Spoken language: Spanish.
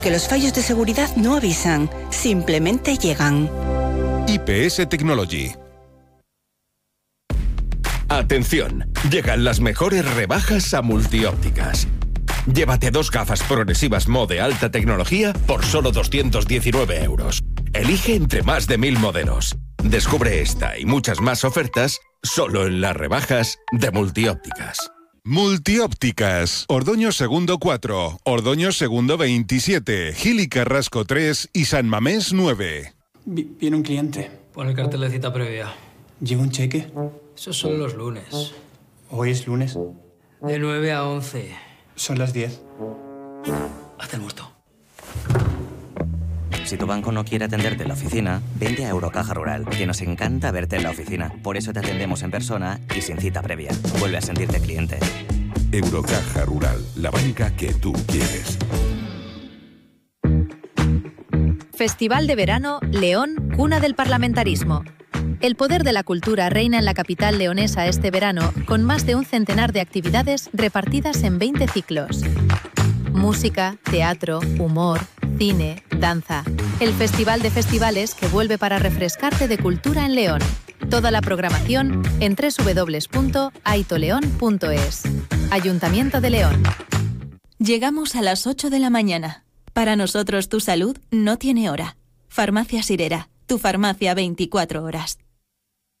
Que los fallos de seguridad no avisan, simplemente llegan. IPS Technology. Atención, llegan las mejores rebajas a Multiópticas. Llévate 2 gafas progresivas Mo de alta tecnología por solo 219 euros. Elige entre más de 1000 modelos. Descubre esta y muchas más ofertas solo en las rebajas de Multiópticas. Multiópticas, Ordoño Segundo 4, Ordoño Segundo 27, Gil y Carrasco 3 y San Mamés 9. Viene un cliente. Pon el cartel de cita previa. ¿Lleva un cheque? Eso son los lunes. ¿Hoy es lunes? De 9 a 11. Son las 10. Haz el muerto. Si tu banco no quiere atenderte en la oficina, vente a Eurocaja Rural, que nos encanta verte en la oficina. Por eso te atendemos en persona y sin cita previa. Vuelve a sentirte cliente. Eurocaja Rural, la banca que tú quieres. Festival de Verano León, cuna del parlamentarismo. El poder de la cultura reina en la capital leonesa este verano, con más de un centenar de actividades repartidas en 20 ciclos. Música, teatro, humor, cine, danza. El Festival de Festivales que vuelve para refrescarte de cultura en León. Toda la programación en www.aitoleon.es. Ayuntamiento de León. Llegamos a las 8 de la mañana. Para nosotros tu salud no tiene hora. Farmacia Sirera, tu farmacia 24 horas.